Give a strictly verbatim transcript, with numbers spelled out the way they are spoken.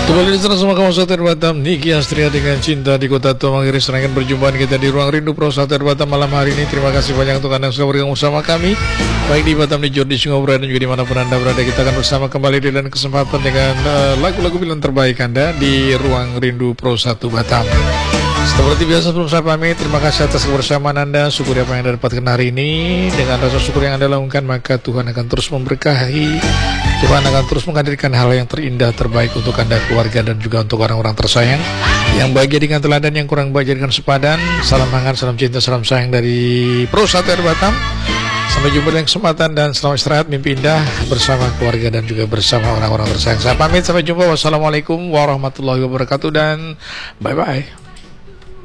Kembali di sama kamu Sater Batam, Niki Astria dengan cinta di kota tua mengakhiri serangan perjumpaan kita di ruang rindu Pro Sater Batam malam hari ini. Terima kasih banyak untuk Anda yang sudah bergabung bersama kami, baik di Batam, di Jor, di Singapura, dan juga dimanapun Anda berada. Kita akan bersama kembali di lain kesempatan dengan lagu-lagu uh, pilihan terbaik Anda di ruang rindu Pro satu Batam. Seperti biasa sebelum saya pamit, terima kasih atas kebersamaan Anda. Syukur apa yang Anda dapatkan hari ini. Dengan rasa syukur yang Anda lakukan, maka Tuhan akan terus memberkahi. Tuhan akan terus menghadirkan hal yang terindah terbaik untuk Anda, keluarga, dan juga untuk orang-orang tersayang. Yang bahagia dengan teladan, yang kurang bahagia dengan sepadan. Salam hangat, salam cinta, salam sayang dari Pro satu Batam. Sampai jumpa di kesempatan dan selamat istirahat, mimpi indah bersama keluarga dan juga bersama orang-orang tersayang. Saya pamit, sampai jumpa. Wassalamualaikum warahmatullahi wabarakatuh dan bye-bye.